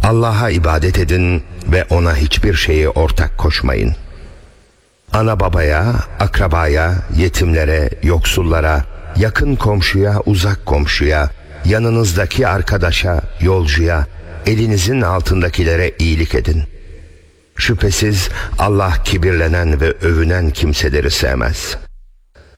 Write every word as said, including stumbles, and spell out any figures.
Allah'a ibadet edin ve ona hiçbir şeyi ortak koşmayın. Ana babaya, akrabaya, yetimlere, yoksullara, yakın komşuya, uzak komşuya, yanınızdaki arkadaşa, yolcuya, elinizin altındakilere iyilik edin. Şüphesiz Allah kibirlenen ve övünen kimseleri sevmez.